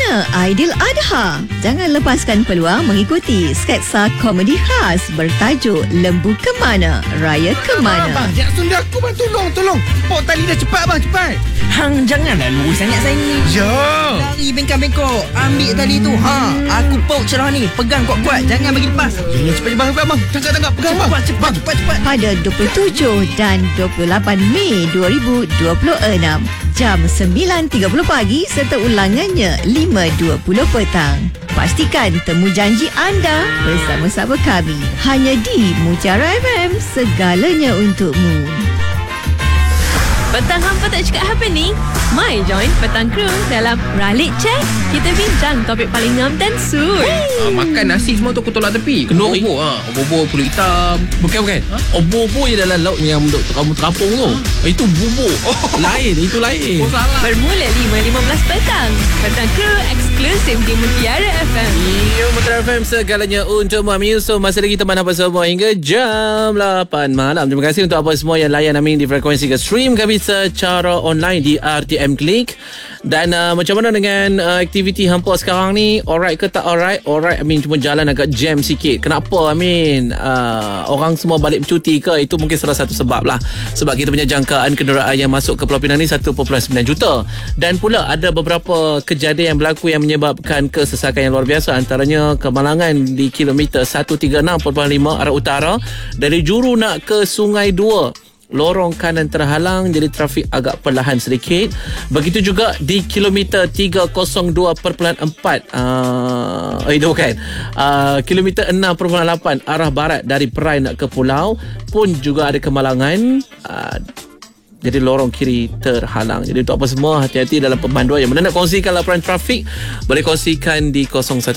mana Aidiladha? Jangan lepaskan peluang mengikuti sketsa komedi khas bertajuk Lembu Kemana, Raya Kemana. Abang, jangan sunda aku bang. Tolong. Pok tali dah cepat bang, cepat. Hang janganlah lurus sangat saya ni. Ya. Lari bengkok-bengkok. Ambil tali tu. Aku pok cerah ni. Pegang kuat-kuat. Jangan bagi lepas. Ya, cepat je bang. Tangkap. Pegang bang. Cepat. Pada 27 dan 28 Mei 2026, jam 9.30 pagi serta ulangannya 5.20 petang. Pastikan temu janji anda bersama-sama kami. Hanya di Mutiara FM, segalanya untukmu. Petang hampa tak cakap apa ni? Mai join Petang Kru dalam Ralik Check. Kita bincang topik paling ngam dan suit. Makan nasi semua tu aku tolak tepi. Kenduri. Obor kulit hitam. Bukan. Obor je dalam laut yang untuk kamu terapung tu. Itu bubur. Itu lain. Bermula 5.15 petang. Petang Kru eksklusif di Mutiara FM. Yo, Mutiara FM, segalanya untuk Mami Yusof. Masa lagi teman apa semua hingga jam 8 malam. Terima kasih untuk apa semua yang layan Amin di frekuensi ke stream kami secara online di RTM Klik. Dan macam mana dengan aktiviti hampa sekarang ni? Alright ke tak alright? Alright, Amin, cuma jalan agak jam sikit. Kenapa, Amin? Orang semua balik bercuti ke? Itu mungkin salah satu sebab lah. Sebab kita punya jangkaan kenderaan yang masuk ke Pulau Pinang ni 1.9 juta. Dan pula ada beberapa kejadian yang berlaku yang menyebabkan kesesakan yang luar biasa. Antaranya kemalangan di kilometer 136.5 arah utara dari Juru nak ke Sungai Dua. Lorong kanan terhalang, jadi trafik agak perlahan sedikit. Begitu juga di kilometer 302.4 itu bukan kilometer 6.8 arah barat dari Perai nak ke Pulau pun juga ada kemalangan. Jadi lorong kiri terhalang. Jadi untuk apa semua, hati-hati dalam pemanduan. Yang mana nak kongsikan laporan trafik, boleh kongsikan di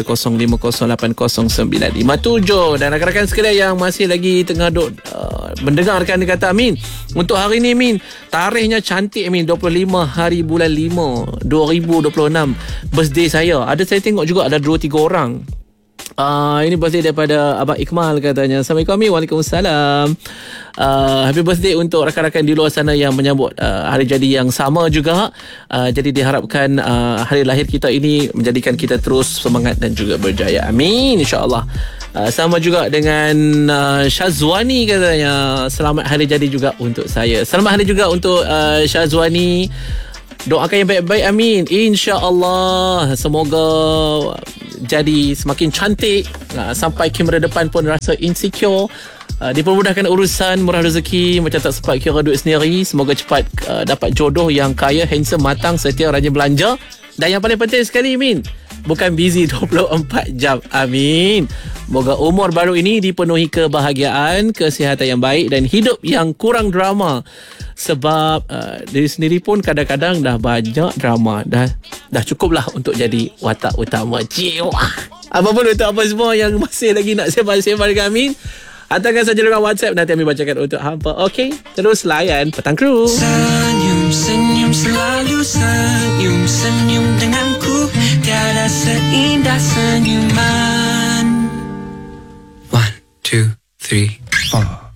0105080957. Dan rakan-rakan sekalian yang masih lagi tengah mendengarkan dia kata, Amin, untuk hari ni, Amin, tarikhnya cantik, Amin, 25 hari bulan 5 2026, birthday saya. Saya tengok juga ada 2-3 orang. Ini birthday daripada Abang Iqmal katanya. Assalamualaikum, Amin. Waalaikumsalam. Happy birthday untuk rakan-rakan di luar sana yang menyambut hari jadi yang sama juga. Jadi diharapkan hari lahir kita ini menjadikan kita terus semangat dan juga berjaya. Amin, insyaAllah. Sama juga dengan Syazwani katanya. Selamat hari jadi juga untuk saya. Selamat hari juga untuk Syazwani. Doakan yang baik-baik, Amin. InsyaAllah. Semoga jadi semakin cantik. Sampai kamera depan pun rasa insecure. Dipermudahkan urusan, murah rezeki, macam tak sempat kira duit sendiri. Semoga cepat dapat jodoh yang kaya, handsome, matang, setia, rajin belanja. Dan yang paling penting sekali, Amin, bukan busy 24 jam. Amin. Moga umur baru ini dipenuhi kebahagiaan, kesihatan yang baik dan hidup yang kurang drama. Sebab diri sendiri pun kadang-kadang dah banyak drama. Dah cukup lah untuk jadi watak utama. Apapun untuk apa semua yang masih lagi nak sembang-sembang dengan Amin, hantarkan saja lewat WhatsApp. Nanti Amin bacakan untuk hampa. Okey, terus layan Petang Kru. Senyum selalu senyum denganku. Tiada seindah senyuman. 1, 2, 3